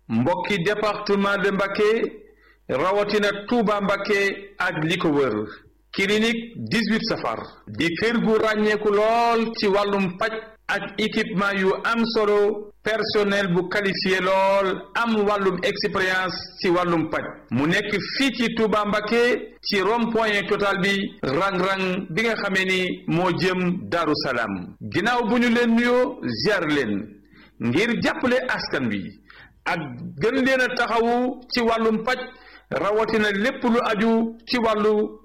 mbokki département de Mbacké rawatina Touba Mbacké ak li ko wër clinique 18 safar di kër gu ràññeeku lool ci wàllum paj ak équipement yu am solo personnel bu qualifié lool am wàllum expérience ci wàllum paj mu nekk fii ci Touba Mbacké ci rond-point total bi rang-rang bi nga xamee ni moo jëm Daaru Salaam ginnaaw bu ñu leen nuyoo ziar leen ngir jàppale askan wi ak gën leen a taxawu ci wàllum paj rawatina lépp lu aju ci wàllu